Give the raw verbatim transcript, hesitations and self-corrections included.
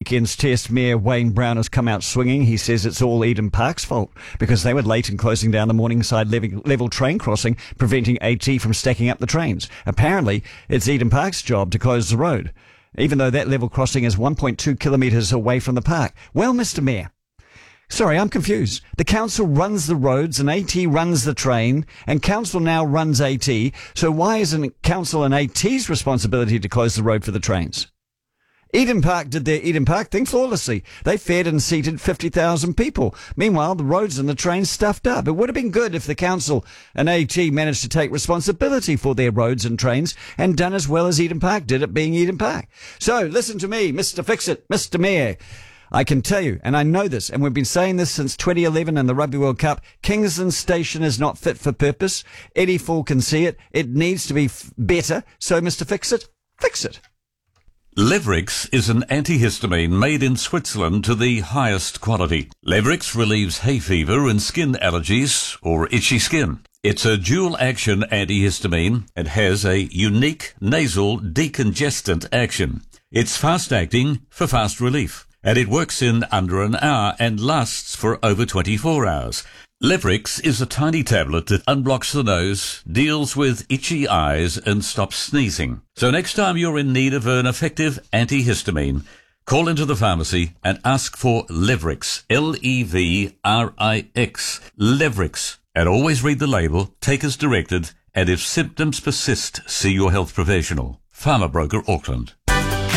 weekend's test, Mayor Wayne Brown has come out swinging. He says it's all Eden Park's fault because they were late in closing down the Morningside level, level train crossing, preventing AT from stacking up the trains. Apparently, it's Eden Park's job to close the road, even though that level crossing is one point two kilometres away from the park. Well, Mister Mayor, sorry, I'm confused. The council runs the roads and AT runs the train, and council now runs AT, so why isn't it council and AT's responsibility to close the road for the trains? Eden Park did their Eden Park thing flawlessly. They fed and seated fifty thousand people. Meanwhile, the roads and the trains stuffed up. It would have been good if the council and AT managed to take responsibility for their roads and trains and done as well as Eden Park did at being Eden Park. So, listen to me, Mister Fix-It, Mister Mayor. I can tell you, and I know this, and we've been saying this since twenty eleven and the Rugby World Cup, Kingsland Station is not fit for purpose. Eddie Fall can see it. It needs to be f- better. So, Mister Fix-It, fix it. Levrix is an antihistamine made in Switzerland to the highest quality. Levrix relieves hay fever and skin allergies or itchy skin. It's a dual-action antihistamine and has a unique nasal decongestant action. It's fast-acting for fast relief, and it works in under an hour and lasts for over twenty-four hours. Levrix is a tiny tablet that unblocks the nose, deals with itchy eyes, and stops sneezing. So next time you're in need of an effective antihistamine, call into the pharmacy and ask for Levrix, L E V R I X, Levrix. And always read the label, take as directed, and if symptoms persist, see your health professional. Pharma Broker Auckland.